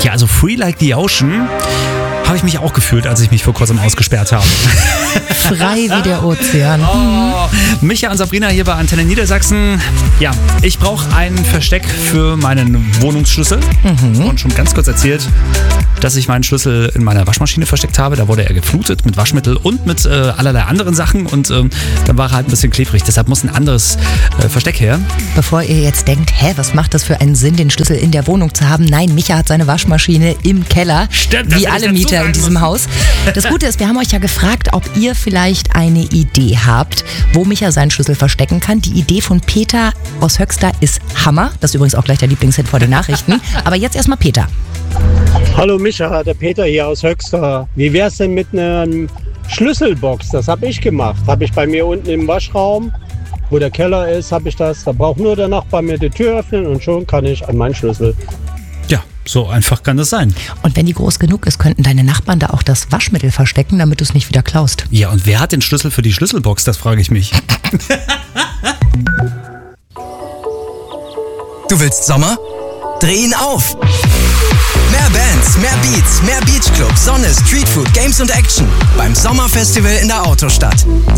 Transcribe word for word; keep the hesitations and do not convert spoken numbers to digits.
Ja, also Free Like the Ocean habe ich mich auch gefühlt, als ich mich vor kurzem ausgesperrt habe. Frei wie der Ozean. Oh, Micha und Sabrina hier bei Antenne Niedersachsen. Ja, ich brauche ein Versteck für meinen Wohnungsschlüssel. Mhm. Und schon ganz kurz erzählt, dass ich meinen Schlüssel in meiner Waschmaschine versteckt habe. Da wurde er geflutet mit Waschmittel und mit äh, allerlei anderen Sachen. Und äh, dann war er halt ein bisschen klebrig. Deshalb muss ein anderes äh, Versteck her. Bevor ihr jetzt denkt, hä, was macht das für einen Sinn, den Schlüssel in der Wohnung zu haben? Nein, Micha hat seine Waschmaschine im Keller. Stimmt, wie alle Mieter in diesem Haus. Das Gute ist, wir haben euch ja gefragt, ob ihr vielleicht eine Idee habt, wo Micha seinen Schlüssel verstecken kann. Die Idee von Peter aus Höxter ist Hammer. Das ist übrigens auch gleich der Lieblingshit vor den Nachrichten. Aber jetzt erstmal Peter. Hallo Micha, der Peter hier aus Höxter. Wie wär's denn mit einer Schlüsselbox? Das habe ich gemacht. Habe ich bei mir unten im Waschraum, wo der Keller ist, habe ich das. Da braucht nur der Nachbar mir die Tür öffnen und schon kann ich an meinen Schlüssel. Ja, so einfach kann das sein. Und wenn die groß genug ist, könnten deine Nachbarn da auch das Waschmittel verstecken, damit du es nicht wieder klaust. Ja, und wer hat den Schlüssel für die Schlüsselbox? Das frage ich mich. Du willst Sommer? Dreh ihn auf! Mehr Bands, mehr Beats, mehr Beachclub, Sonne, Streetfood, Games und Action beim Sommerfestival in der Autostadt.